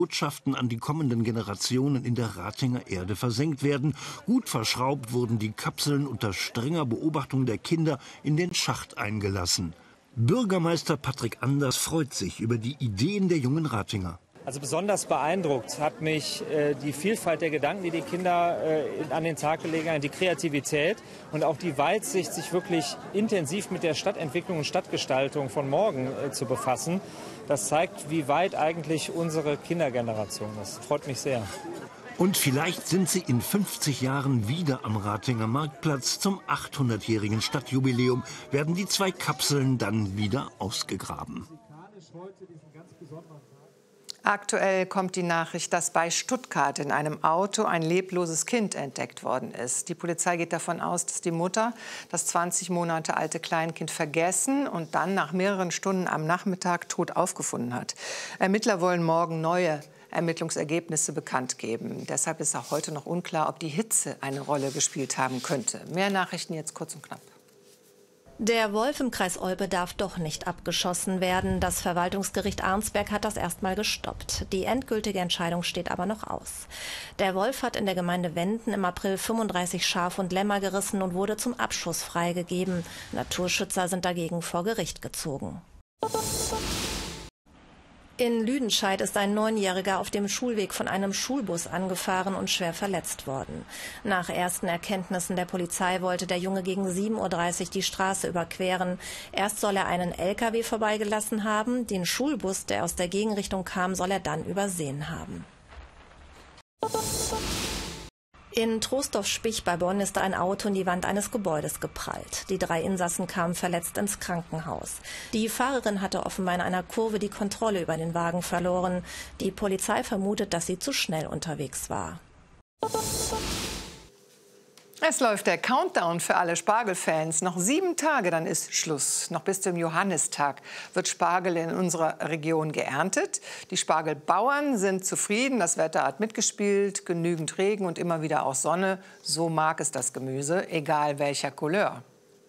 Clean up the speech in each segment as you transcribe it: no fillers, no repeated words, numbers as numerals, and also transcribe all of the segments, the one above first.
Botschaften an die kommenden Generationen in der Ratinger Erde versenkt werden. Gut verschraubt wurden die Kapseln unter strenger Beobachtung der Kinder in den Schacht eingelassen. Bürgermeister Patrick Anders freut sich über die Ideen der jungen Ratinger. Also besonders beeindruckt hat mich die Vielfalt der Gedanken, die die Kinder an den Tag gelegt haben, die Kreativität und auch die Weitsicht, sich wirklich intensiv mit der Stadtentwicklung und Stadtgestaltung von morgen zu befassen. Das zeigt, wie weit eigentlich unsere Kindergeneration ist. Freut mich sehr. Und vielleicht sind sie in 50 Jahren wieder am Ratinger Marktplatz. Zum 800-jährigen Stadtjubiläum werden die 2 Kapseln dann wieder ausgegraben. Aktuell kommt die Nachricht, dass bei Stuttgart in einem Auto ein lebloses Kind entdeckt worden ist. Die Polizei geht davon aus, dass die Mutter das 20 Monate alte Kleinkind vergessen und dann nach mehreren Stunden am Nachmittag tot aufgefunden hat. Ermittler wollen morgen neue Ermittlungsergebnisse bekannt geben. Deshalb ist auch heute noch unklar, ob die Hitze eine Rolle gespielt haben könnte. Mehr Nachrichten jetzt kurz und knapp. Der Wolf im Kreis Olpe darf doch nicht abgeschossen werden. Das Verwaltungsgericht Arnsberg hat das erstmal gestoppt. Die endgültige Entscheidung steht aber noch aus. Der Wolf hat in der Gemeinde Wenden im April 35 Schaf und Lämmer gerissen und wurde zum Abschuss freigegeben. Naturschützer sind dagegen vor Gericht gezogen. In Lüdenscheid ist ein 9-Jähriger auf dem Schulweg von einem Schulbus angefahren und schwer verletzt worden. Nach ersten Erkenntnissen der Polizei wollte der Junge gegen 7:30 Uhr die Straße überqueren. Erst soll er einen LKW vorbeigelassen haben. Den Schulbus, der aus der Gegenrichtung kam, soll er dann übersehen haben. In Troisdorf-Spich bei Bonn ist ein Auto in die Wand eines Gebäudes geprallt. Die 3 Insassen kamen verletzt ins Krankenhaus. Die Fahrerin hatte offenbar in einer Kurve die Kontrolle über den Wagen verloren. Die Polizei vermutet, dass sie zu schnell unterwegs war. Es läuft der Countdown für alle Spargelfans. Noch 7 Tage, dann ist Schluss. Noch bis zum Johannistag wird Spargel in unserer Region geerntet. Die Spargelbauern sind zufrieden. Das Wetter hat mitgespielt, genügend Regen und immer wieder auch Sonne. So mag es das Gemüse, egal welcher Couleur.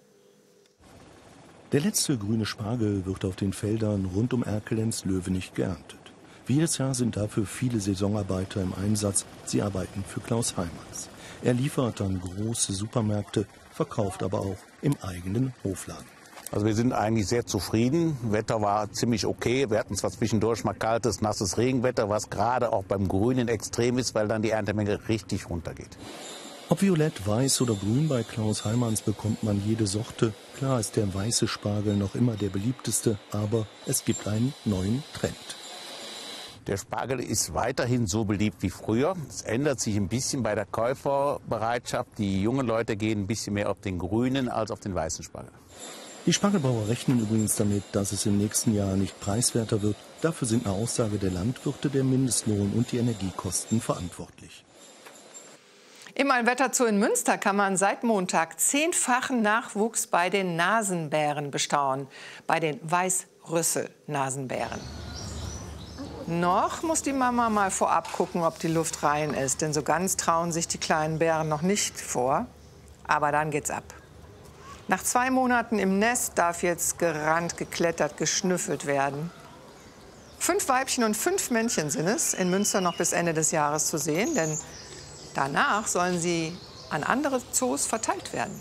Der letzte grüne Spargel wird auf den Feldern rund um Erkelenz-Löwenich geerntet. Wie jedes Jahr sind dafür viele Saisonarbeiter im Einsatz. Sie arbeiten für Klaus Heimanns. Er liefert an große Supermärkte, verkauft aber auch im eigenen Hofladen. Also wir sind eigentlich sehr zufrieden. Wetter war ziemlich okay. Wir hatten zwar zwischendurch mal kaltes, nasses Regenwetter, was gerade auch beim Grünen extrem ist, weil dann die Erntemenge richtig runtergeht. Ob violett, weiß oder grün, bei Klaus Heimanns bekommt man jede Sorte. Klar ist der weiße Spargel noch immer der beliebteste, aber es gibt einen neuen Trend. Der Spargel ist weiterhin so beliebt wie früher. Es ändert sich ein bisschen bei der Käuferbereitschaft. Die jungen Leute gehen ein bisschen mehr auf den grünen als auf den weißen Spargel. Die Spargelbauer rechnen übrigens damit, dass es im nächsten Jahr nicht preiswerter wird. Dafür sind nach Aussage der Landwirte der Mindestlohn und die Energiekosten verantwortlich. Im Allwetterzoo in Münster kann man seit Montag 10-fachen Nachwuchs bei den Nasenbären bestaunen. Bei den Weißrüssel-Nasenbären. Noch muss die Mama mal vorab gucken, ob die Luft rein ist. Denn so ganz trauen sich die kleinen Bären noch nicht vor. Aber dann geht's ab. Nach 2 Monaten im Nest darf jetzt gerannt, geklettert, geschnüffelt werden. 5 Weibchen und 5 Männchen sind es in Münster noch bis Ende des Jahres zu sehen. Denn danach sollen sie an andere Zoos verteilt werden.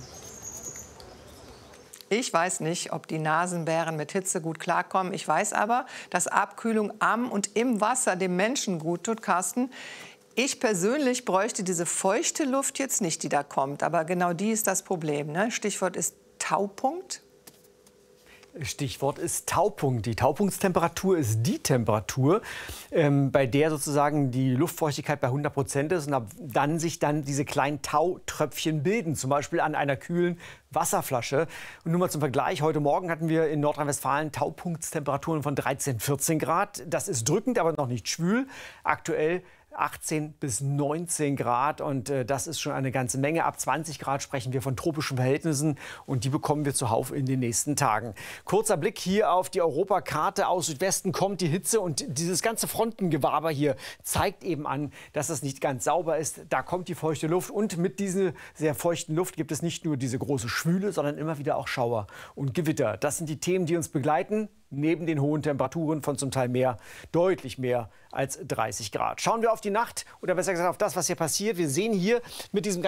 Ich weiß nicht, ob die Nasenbären mit Hitze gut klarkommen. Ich weiß aber, dass Abkühlung am und im Wasser dem Menschen gut tut. Carsten, ich persönlich bräuchte diese feuchte Luft jetzt nicht, die da kommt. Aber genau die ist das Problem, ne? Stichwort ist Taupunkt. Stichwort ist Taupunkt. Die Taupunktstemperatur ist die Temperatur, bei der sozusagen die Luftfeuchtigkeit bei 100% ist und ab dann sich dann diese kleinen Tautröpfchen bilden, zum Beispiel an einer kühlen Wasserflasche. Und nur mal zum Vergleich, heute Morgen hatten wir in Nordrhein-Westfalen Taupunktstemperaturen von 13, 14 Grad. Das ist drückend, aber noch nicht schwül. Aktuell 18 bis 19 Grad und das ist schon eine ganze Menge. Ab 20 Grad sprechen wir von tropischen Verhältnissen und die bekommen wir zuhauf in den nächsten Tagen. Kurzer Blick hier auf die Europakarte. Aus Südwesten kommt die Hitze und dieses ganze Frontengewaber hier zeigt eben an, dass es nicht ganz sauber ist. Da kommt die feuchte Luft und mit dieser sehr feuchten Luft gibt es nicht nur diese große Schwüle, sondern immer wieder auch Schauer und Gewitter. Das sind die Themen, die uns begleiten. neben den hohen Temperaturen von zum Teil mehr, deutlich mehr als 30 Grad. Schauen wir auf die Nacht oder besser gesagt auf das, was hier passiert. Wir sehen hier mit diesem